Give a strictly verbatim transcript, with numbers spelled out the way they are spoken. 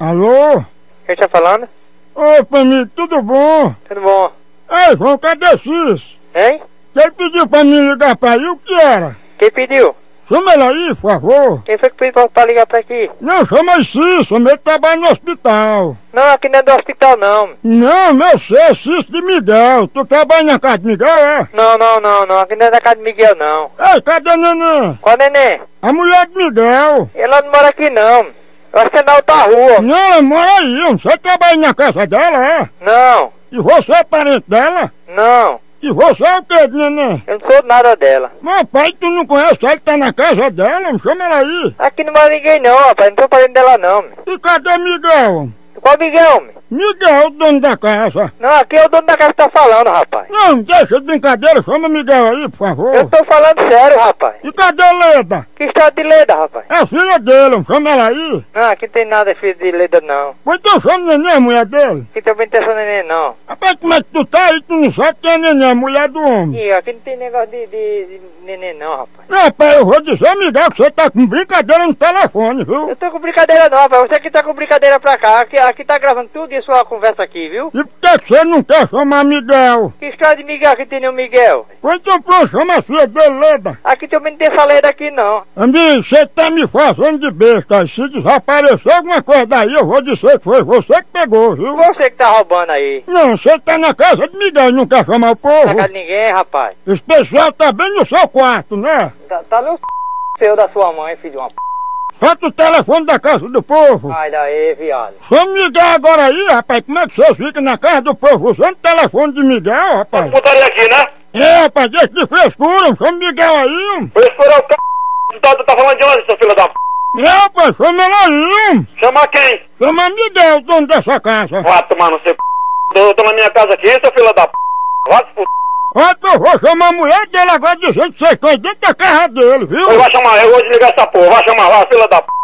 Alô? Quem tá falando? Opa, amigo, tudo bom? Tudo bom? Ei, João, cadê Cis? Hein? Ele pediu pra mim ligar pra aí, o que era? Quem pediu? Chama ele aí, por favor. Quem foi que pediu pra, pra ligar pra aqui? Não, chama aí Cis, ele trabalha no hospital. Não, aqui não é do hospital não. Não, meu ser, Cis de Miguel. Tu trabalha na casa de Miguel, é? Não, não, não, não. Aqui não é da casa de Miguel não. Ei, cadê a neném? Qual neném? A mulher de Miguel. Ela não mora aqui não. Eu acho que é na outra rua. Não, ela mora aí, você trabalha na casa dela, é? Não, E você é parente dela? não. E você é o que, neném? Eu não sou nada dela. Meu pai, tu não conhece ela, tá na casa dela, não chama ela aí. Aqui não mora ninguém não, rapaz. Não tô parente dela não. E cadê Miguel? Qual Miguel, homem? Miguel, o dono da casa. Não, aqui é o dono da casa que tá falando, rapaz. Não, deixa de brincadeira, chama Miguel aí, por favor. Eu tô falando sério, rapaz. E cadê Leda? Que estado de Leda, rapaz? É a filha dele, chama ela aí. Não, aqui não tem nada filho de Leda não. Pois então chama neném, a mulher dele. Aqui também não tem essa neném não. Rapaz, como é que tu tá aí? Tu não sabe quem é neném, a mulher do homem. Ih, aqui não tem negócio de, de, de neném não, rapaz. Não, rapaz, eu vou dizer, Miguel, que você tá com brincadeira no telefone, viu? Eu tô com brincadeira não, rapaz. Você que tá com brincadeira pra cá. Aqui, aqui tá gravando tudo isso a conversa aqui, viu? E por que que você não quer chamar Miguel? Que história de Miguel que tem nenhum Miguel? Pois então pronto, chama a filha dele, Leda. Aqui também não tem essa Leda aqui não. Amigo, você tá me fazendo de besta. Se desaparecer alguma coisa daí, eu vou dizer que foi você que pegou, viu? Você que tá roubando aí. Não, você tá na casa de Miguel e não quer chamar o Não povo. tá de ninguém, rapaz. Esse pessoal tá bem no seu quarto, né? Tá, tá no seu da sua mãe, filho de uma p. Solta o telefone da casa do povo. Sai daí, viado. Chama Miguel agora aí, rapaz. Como é que você fica na casa do povo usando o telefone de Miguel, rapaz? Putaria aqui, né? É, rapaz, deixa de frescura. Chama Miguel aí. Frescura é o c... Tu tá, tu tá falando de onde, seu filho da p... É, rapaz, chama ele aí. Chama quem? Chama Miguel, dono dessa casa. Vá tomar no seu c... Eu tô na minha casa aqui, seu filho da p... Vá se f... Ó, que eu vou chamar a mulher dele agora dizendo que vocês estão aí dentro da casa dele, viu? Eu vou chamar, eu vou desligar essa porra, vai chamar lá, filho da p...